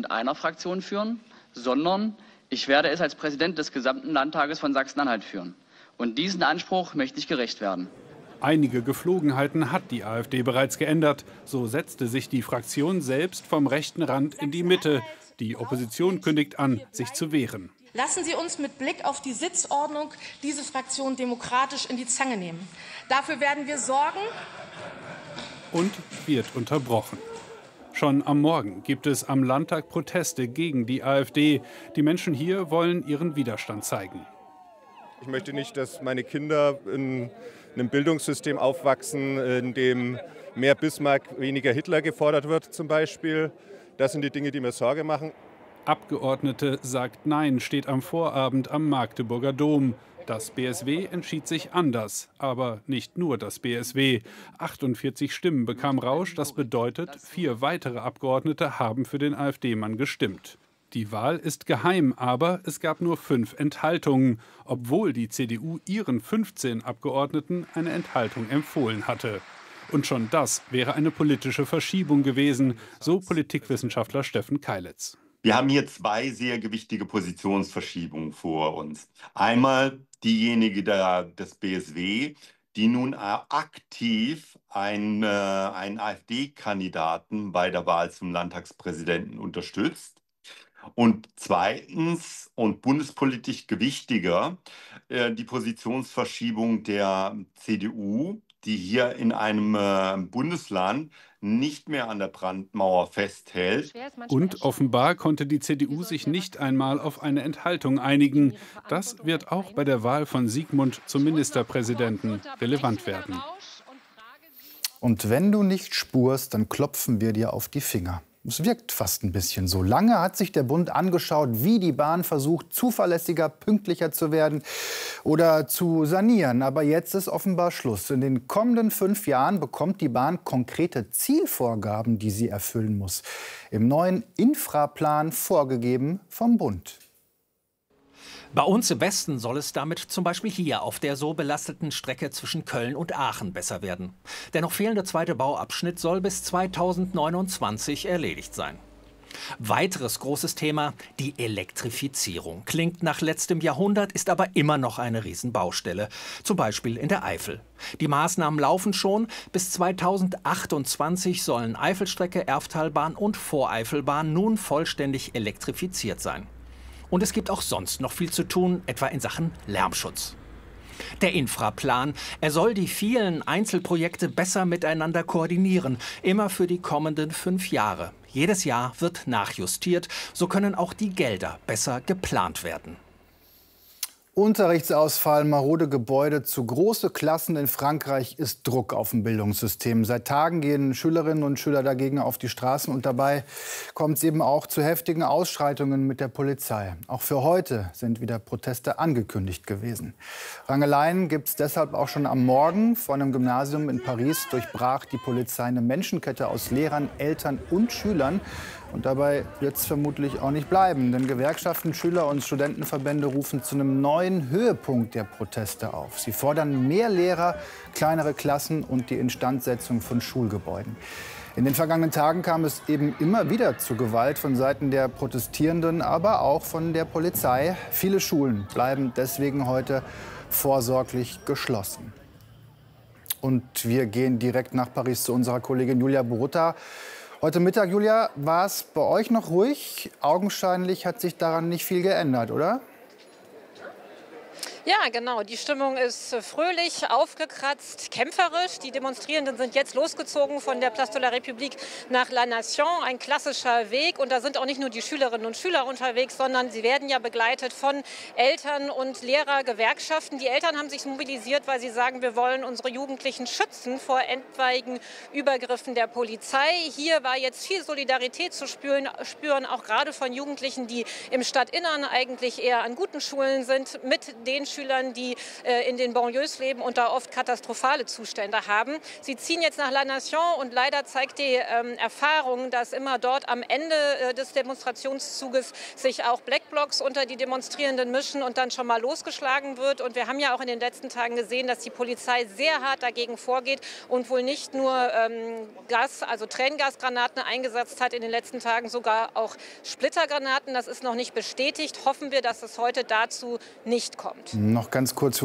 Präsident einer Fraktion führen, sondern ich werde es als Präsident des gesamten Landtages von Sachsen-Anhalt führen. Und diesen Anspruch möchte ich gerecht werden. Einige Geflogenheiten hat die AfD bereits geändert. So setzte sich die Fraktion selbst vom rechten Rand in die Mitte. Die Opposition kündigt an, sich zu wehren. Lassen Sie uns mit Blick auf die Sitzordnung diese Fraktion demokratisch in die Zange nehmen. Dafür werden wir sorgen. Und wird unterbrochen. Schon am Morgen gibt es am Landtag Proteste gegen die AfD. Die Menschen hier wollen ihren Widerstand zeigen. Ich möchte nicht, dass meine Kinder in einem Bildungssystem aufwachsen, in dem mehr Bismarck, weniger Hitler gefordert wird zum Beispiel. Das sind die Dinge, die mir Sorge machen. Abgeordnete sagt Nein steht am Vorabend am Magdeburger Dom. Das BSW entschied sich anders, aber nicht nur das BSW. 48 Stimmen bekam Rausch, das bedeutet, 4 weitere Abgeordnete haben für den AfD-Mann gestimmt. Die Wahl ist geheim, aber es gab nur 5 Enthaltungen, obwohl die CDU ihren 15 Abgeordneten eine Enthaltung empfohlen hatte. Und schon das wäre eine politische Verschiebung gewesen, so Politikwissenschaftler Steffen Keilitz. Wir haben hier 2 sehr gewichtige Positionsverschiebungen vor uns. Einmal diejenige des BSW, die nun aktiv einen AfD-Kandidaten bei der Wahl zum Landtagspräsidenten unterstützt. Und zweitens und bundespolitisch gewichtiger die Positionsverschiebung der CDU, die hier in einem Bundesland nicht mehr an der Brandmauer festhält. Und offenbar konnte die CDU sich nicht einmal auf eine Enthaltung einigen. Das wird auch bei der Wahl von Sigmund zum Ministerpräsidenten relevant werden. Und wenn du nicht spurst, dann klopfen wir dir auf die Finger. Es wirkt fast ein bisschen so. Lange hat sich der Bund angeschaut, wie die Bahn versucht, zuverlässiger, pünktlicher zu werden oder zu sanieren. Aber jetzt ist offenbar Schluss. In den kommenden 5 Jahren bekommt die Bahn konkrete Zielvorgaben, die sie erfüllen muss. Im neuen Infraplan vorgegeben vom Bund. Bei uns im Westen soll es damit zum Beispiel hier auf der so belasteten Strecke zwischen Köln und Aachen besser werden. Der noch fehlende zweite Bauabschnitt soll bis 2029 erledigt sein. Weiteres großes Thema, die Elektrifizierung. Klingt nach letztem Jahrhundert, ist aber immer noch eine Riesenbaustelle. Zum Beispiel in der Eifel. Die Maßnahmen laufen schon. Bis 2028 sollen Eifelstrecke, Erftalbahn und Voreifelbahn nun vollständig elektrifiziert sein. Und es gibt auch sonst noch viel zu tun, etwa in Sachen Lärmschutz. Der Infraplan, er soll die vielen Einzelprojekte besser miteinander koordinieren, immer für die kommenden 5 Jahre. Jedes Jahr wird nachjustiert, so können auch die Gelder besser geplant werden. Unterrichtsausfall, marode Gebäude, zu große Klassen in Frankreich ist Druck auf dem Bildungssystem. Seit Tagen gehen Schülerinnen und Schüler dagegen auf die Straßen und dabei kommt es eben auch zu heftigen Ausschreitungen mit der Polizei. Auch für heute sind wieder Proteste angekündigt gewesen. Rangeleien gibt es deshalb auch schon am Morgen. Vor einem Gymnasium in Paris durchbrach die Polizei eine Menschenkette aus Lehrern, Eltern und Schülern. Und dabei wird es vermutlich auch nicht bleiben, denn Gewerkschaften, Schüler- und Studentenverbände rufen zu einem neuen Höhepunkt der Proteste auf. Sie fordern mehr Lehrer, kleinere Klassen und die Instandsetzung von Schulgebäuden. In den vergangenen Tagen kam es eben immer wieder zu Gewalt von Seiten der Protestierenden, aber auch von der Polizei. Viele Schulen bleiben deswegen heute vorsorglich geschlossen. Und wir gehen direkt nach Paris zu unserer Kollegin Julia Borutta. Heute Mittag, Julia, war es bei euch noch ruhig? Augenscheinlich hat sich daran nicht viel geändert, oder? Ja, genau. Die Stimmung ist fröhlich, aufgekratzt, kämpferisch. Die Demonstrierenden sind jetzt losgezogen von der Place de la République nach La Nation. Ein klassischer Weg. Und da sind auch nicht nur die Schülerinnen und Schüler unterwegs, sondern sie werden ja begleitet von Eltern und Lehrergewerkschaften. Die Eltern haben sich mobilisiert, weil sie sagen, wir wollen unsere Jugendlichen schützen vor etwaigen Übergriffen der Polizei. Hier war jetzt viel Solidarität zu spüren, auch gerade von Jugendlichen, die im Stadtinnern eigentlich eher an guten Schulen sind, mit den Schülern, die in den Banlieues leben und da oft katastrophale Zustände haben. Sie ziehen jetzt nach La Nation und leider zeigt die Erfahrung, dass immer dort am Ende des Demonstrationszuges sich auch Blackblocs unter die Demonstrierenden mischen und dann schon mal losgeschlagen wird. Und wir haben ja auch in den letzten Tagen gesehen, dass die Polizei sehr hart dagegen vorgeht und wohl nicht nur also Tränengasgranaten eingesetzt hat in den letzten Tagen, sogar auch Splittergranaten. Das ist noch nicht bestätigt. Hoffen wir, dass es heute dazu nicht kommt. Noch ganz kurz